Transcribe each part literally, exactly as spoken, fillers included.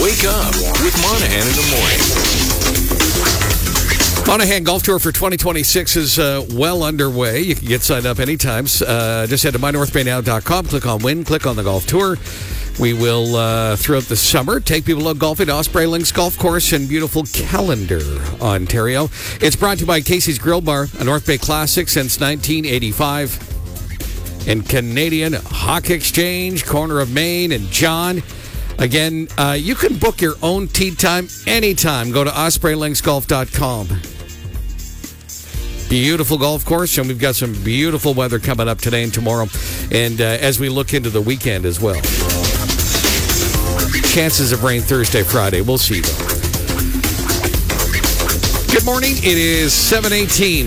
Wake up with Monahan in the morning. Monahan Golf Tour for twenty twenty-six is uh, well underway. You can get signed up anytime. Uh, just head to my north bay now dot com, click on Win, click on the Golf Tour. We will, uh, throughout the summer, take people out golfing to Osprey Links Golf Course in beautiful Callander, Ontario. It's brought to you by Casey's Grill Bar, a North Bay classic since nineteen eighty-five. And Canadian Hawk Exchange, corner of Main and John. Again, uh, you can book your own tee time anytime. Go to osprey links golf dot com. Beautiful golf course, and we've got some beautiful weather coming up today and tomorrow, and uh, as we look into the weekend as well. Chances of rain Thursday, Friday. We'll see, though. Good morning. It is seven eighteen.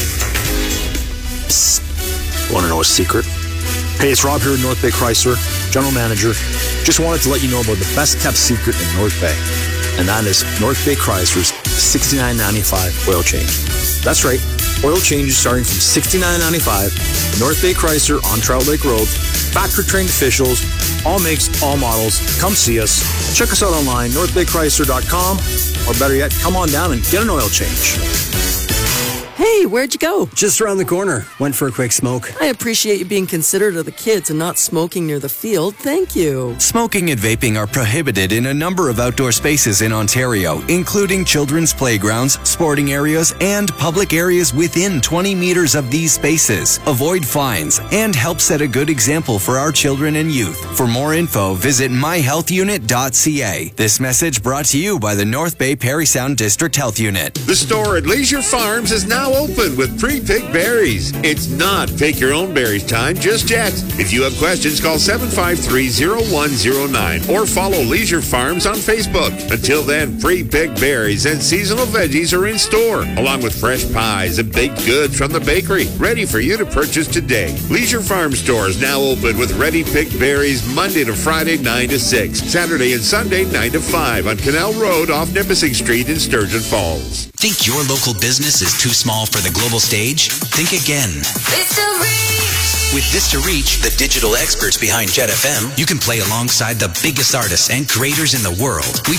Psst. Want to know a secret? Hey, it's Rob here at North Bay Chrysler, General Manager. Just wanted to let you know about the best-kept secret in North Bay, and that is North Bay Chrysler's sixty-nine ninety-five oil change. That's right. Oil changes starting from sixty-nine ninety-five. North Bay Chrysler on Trout Lake Road. Factory-trained officials, all makes, all models. Come see us. Check us out online, north bay chrysler dot com, or better yet, come on down and get an oil change. Hey, where'd you go? Just around the corner. Went for a quick smoke. I appreciate you being considerate of the kids and not smoking near the field. Thank you. Smoking and vaping are prohibited in a number of outdoor spaces in Ontario, including children's playgrounds, sporting areas, and public areas within twenty meters of these spaces. Avoid fines and help set a good example for our children and youth. For more info, visit my health unit dot c a. This message brought to you by the North Bay Parry Sound District Health Unit. The store at Leisure Farms is now open with pre-picked berries. It's not pick your own berries time just yet. If you have questions, call seven five three, zero one zero nine or follow Leisure Farms on Facebook. Until then, pre-picked berries and seasonal veggies are in store, along with fresh pies and baked goods from the bakery, ready for you to purchase today. Leisure Farm store is now open with ready-picked berries Monday to Friday, nine to six, Saturday and Sunday, nine to five on Canal Road off Nipissing Street in Sturgeon Falls. Think your local business is too small for the global stage? Think again. Vista Reach. With Vista Reach, the digital experts behind Jet F M, you can play alongside the biggest artists and creators in the world. We